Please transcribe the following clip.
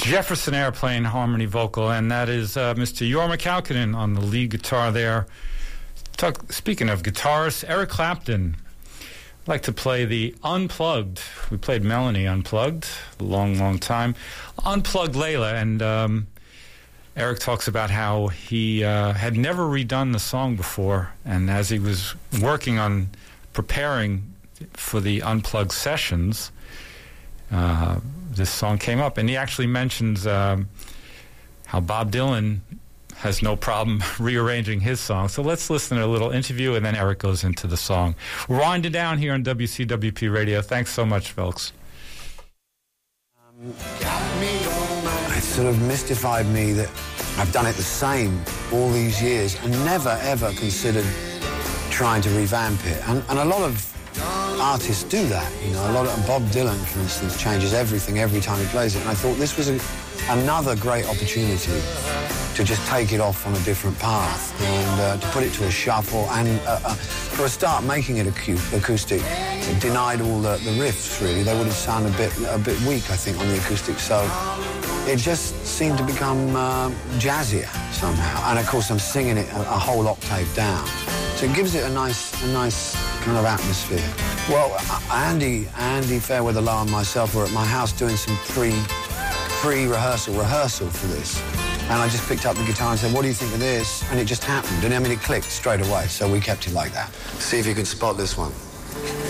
Jefferson Airplane harmony vocal, and that is Mr. Jorma Kaukonen on the lead guitar there. Speaking of guitarists, Eric Clapton. I'd like to play the Unplugged. We played Melanie Unplugged a long, long time. Unplugged Layla, and Eric talks about how he had never redone the song before, and as he was working on preparing for the Unplugged sessions, this song came up, and he actually mentions how Bob Dylan has no problem rearranging his song. So let's listen to a little interview, and then Eric goes into the song. We're winding down here on WCWP Radio. Thanks so much, folks. It sort of mystified me that I've done it the same all these years and never, ever considered trying to revamp it. And a lot of artists do that, you know. A lot of Bob Dylan, for instance, changes everything every time he plays it. And I thought this was another great opportunity to just take it off on a different path and to put it to a shuffle and for a start making it acoustic. It denied all the riffs, really. They would have sounded a bit weak, I think, on the acoustic. So it just seemed to become jazzier somehow. And of course I'm singing it a whole octave down. So it gives it a nice kind of atmosphere. Well, Andy Fairweather Lowe and myself were at my house doing some rehearsal for this. And I just picked up the guitar and said, what do you think of this? And it just happened. And I mean, it clicked straight away. So we kept it like that. See if you can spot this one.